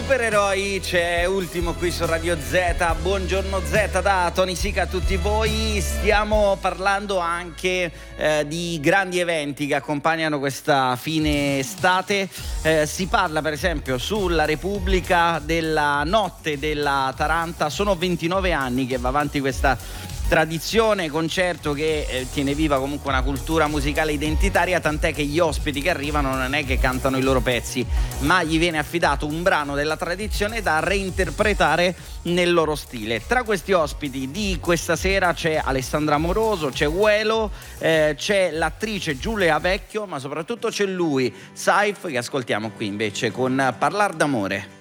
Supereroi, c'è Ultimo qui su Radio Z. Buongiorno Z da Tony Sica a tutti voi. Stiamo parlando anche di grandi eventi che accompagnano questa fine estate. Si parla per esempio sulla Repubblica della Notte della Taranta. Sono 29 anni che va avanti questa tradizione, concerto che tiene viva comunque una cultura musicale identitaria, tant'è che gli ospiti che arrivano non è che cantano i loro pezzi, ma gli viene affidato un brano della tradizione da reinterpretare nel loro stile. Tra questi ospiti di questa sera c'è Alessandra Amoroso, c'è Uelo, c'è l'attrice Giulia Vecchio, ma soprattutto c'è lui, Saif, che ascoltiamo qui invece con Parlar d'amore.